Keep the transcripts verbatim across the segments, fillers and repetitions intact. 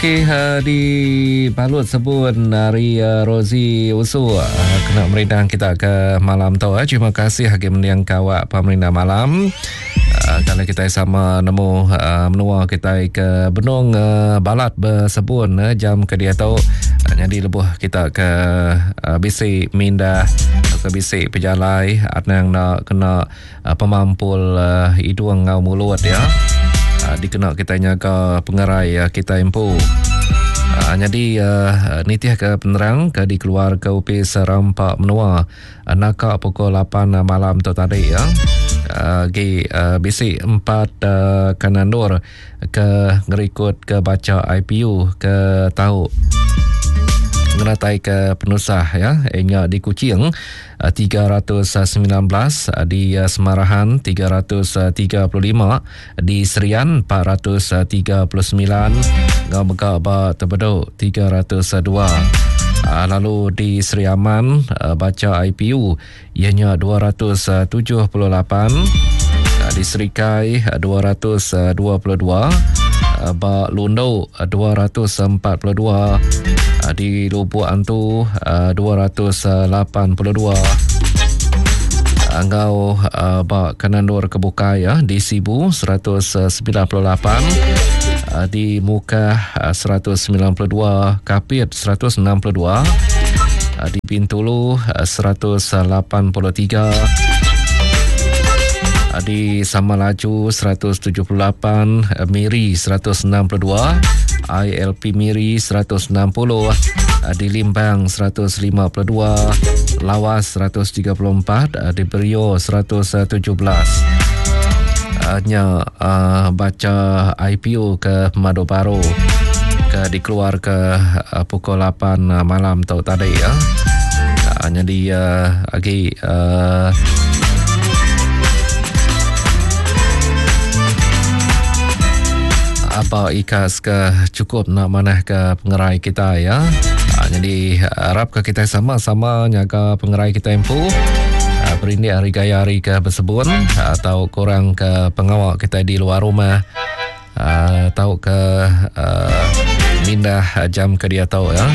Okey, uh, di balut sebun dari uh, Rozi Usu uh, kena merindang kita ke malam tu. Uh. Terima kasih hagi mendiang kawak pemerintah malam. Uh, kalau kita sama nemu uh, menua kita ke benung uh, balat bersebun uh, jam ke dia tu. Uh, jadi lebuh kita ke uh, bisik minda ke bisik pejalai adnang nak kena uh, pemampul uh, hidung ngau mulut ya. Uh, dikena kita nyaga pengerai uh, kita impu. Uh, jadi uh, nitiah ke penerang ke dikeluar ke U P Serampak Menua uh, nakak pukul lapan uh, malam tu tadi ya. Uh, gi uh, bisik empat uh, kanandur ke ngerikut ke baca I P U ke tahu ngeratai ke penusah ya inya di Kuching uh, tiga ratus sembilan belas uh, di uh, Semarahan tiga ratus tiga puluh lima di Serian empat ratus tiga puluh sembilan ngau mega ba Tebeduk tiga ratus dua. Uh, lalu di Seri Aman uh, baca I P U ianya dua ratus tujuh puluh lapan, uh, di Serikai uh, dua ratus dua puluh dua, uh, ba Lundo uh, dua ratus empat puluh dua, uh, di Lubuk Antu uh, dua ratus lapan puluh dua. Angau uh, ba Kanandur Kebuka ya di Sibu seratus sembilan puluh lapan, uh, di Muka uh, seratus sembilan puluh dua, Kapit seratus enam puluh dua, uh, di Bintulu uh, seratus lapan puluh tiga, uh, di Samalaju seratus tujuh puluh lapan, uh, Miri seratus enam puluh dua, I L P Miri seratus enam puluh, uh, di Limbang seratus lima puluh dua, Lawas seratus tiga puluh empat, uh, di Berio seratus tujuh belas. Hanya uh, baca I P U ke Madu Baru ke dikeluar ke uh, pukul lapan uh, malam tu tadi ya. Hanya uh, di uh, lagi uh, apa ikas ke cukup nak manah ke pengerai kita ya. Uh, jadi harap ke kita sama-sama nyaga pengerai kita empu. Uh, berindik hari gaya hari ke bersebun uh, atau korang ke pengawal kita di luar rumah uh, atau ke uh, mindah jam ke dia tahu ya.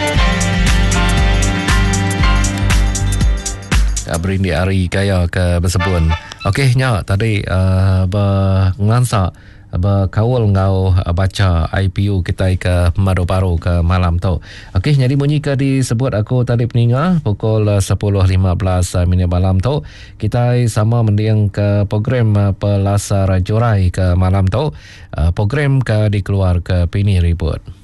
Uh, berindik hari gaya ke bersebun. Okey nya tadi uh, bengansa berkawal ngau baca I P U kita ke Madu Baru ke malam tu. Okey, jadi bunyi ke disebut aku tadi peninga pukul sepuluh lima belas minit malam tu. Kita sama mendiang ke program Pelasar Jorai ke malam tu. Program ke dikeluar ke Pini Ribut.